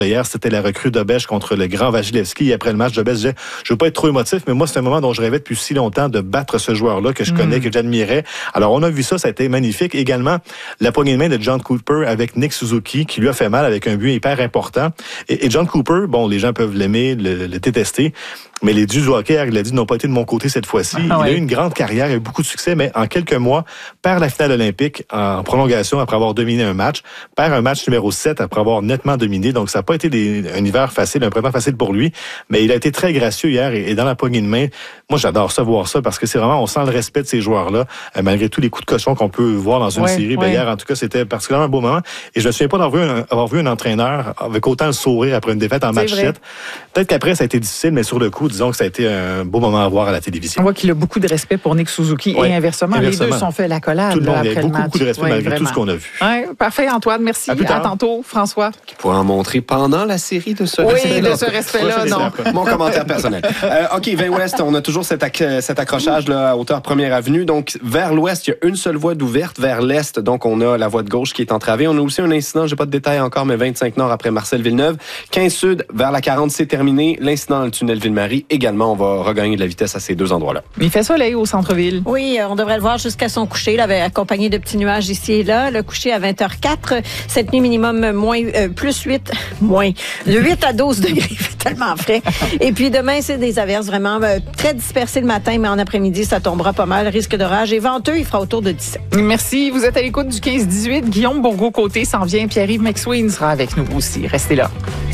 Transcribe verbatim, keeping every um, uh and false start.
Hier, c'était la recrue d'Obèche contre le grand Vasilevski. Et après le match, Obèche disait, je veux pas être trop émotif, mais moi, c'est un moment dont je rêvais depuis si longtemps de battre ce joueur-là que je connais, mmh. que j'admirais. Alors, on a vu ça, ça a été magnifique. Également, la poignée de main de John Cooper avec Nick Suzuki, qui lui a fait mal avec un but hyper important. Et, et John Cooper, bon, les gens peuvent l'aimer, le, le détester, mais les dieux du hockey, il a dit, n'ont pas été de mon côté cette fois-ci. Ah, il ouais. a eu une grande carrière, il a eu beaucoup de succès, mais en quelques mois, perd la finale olympique en prolongation après avoir dominé un match, perd un match numéro sept après avoir nettement dominé. Donc, ça n'a pas été des, un hiver facile, un printemps facile pour lui, mais il a été très gracieux hier et, et dans la poignée de main, moi, j'adore ça, voir ça, parce que c'est vraiment, on sent le respect de ces joueurs-là, euh, malgré tous les coups de cochon qu'on peut voir dans une ouais, série. Ouais. Ben, hier, en tout cas, c'était particulièrement un beau moment. Et je me souviens pas d'avoir vu un, avoir vu un entraîneur avec autant de sourire après une défaite en match sept. Peut-être qu'après, ça a été difficile, mais sur le coup, disons que ça a été un beau moment à voir à la télévision. On voit qu'il a beaucoup de respect pour Nick Suzuki ouais, et inversement, inversement. Les deux sont fait la collade. Tout le monde, là, il y a beaucoup, le beaucoup de respect ouais, malgré vraiment. tout ce qu'on a vu. Ouais, parfait, Antoine. Merci. À, à tantôt, François. Qui pourra en montrer pendant la série de ce oui, respect-là. Oui, de ce respect-là, non. Mon commentaire personnel. Euh, OK, vingt ouest, on a toujours cet, acc- cet accrochage là, à hauteur première avenue. Donc, vers l'ouest, il y a une seule voie d'ouverte. Vers l'est, donc, on a la voie de gauche qui est entravée. On a aussi un incident, j'ai pas de détails encore, mais vingt-cinq nord après Marcel Villeneuve. quinze sud, vers la quarante, c'est terminé. L'incident dans le tunnel Ville-Marie, également, on va regagner de la vitesse à ces deux endroits-là. Il fait soleil au centre-ville. Oui, on devrait le voir jusqu'à son coucher. Il avait accompagné de petits nuages ici et là. Le coucher à vingt heures quatre. Cette nuit, minimum moins, euh, plus huit, moins. De huit à douze degrés, il fait tellement frais. Et puis demain, c'est des averses vraiment euh, très dispersées le matin, mais en après-midi, ça tombera pas mal. Risque d'orage et venteux, il fera autour de dix-sept. Merci. Vous êtes à l'écoute du quinze dix-huit. Guillaume Bourgault-Côté s'en vient. Pierre-Yves McSween sera avec nous aussi. Restez là.